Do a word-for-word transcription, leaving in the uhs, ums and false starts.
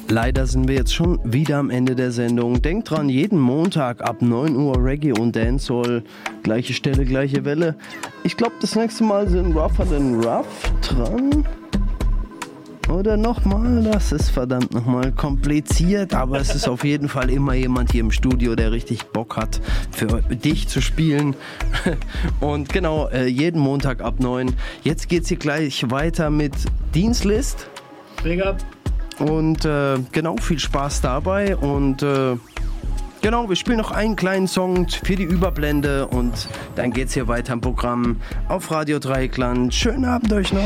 Leider sind wir jetzt schon wieder am Ende der Sendung. Denkt dran, jeden Montag ab neun Uhr Reggae und Dancehall. Gleiche Stelle, gleiche Welle. Ich glaube, das nächste Mal sind Rougher Than Rough dran. Oder nochmal, das ist verdammt nochmal kompliziert, aber es ist auf jeden Fall immer jemand hier im Studio, der richtig Bock hat, für dich zu spielen. Und genau, jeden Montag ab neun. Jetzt geht's hier gleich weiter mit Dienstlist. Big up. Und äh, genau, viel Spaß dabei und äh, genau, wir spielen noch einen kleinen Song für die Überblende und dann geht's hier weiter im Programm auf Radio Dreieckland. Schönen Abend euch noch.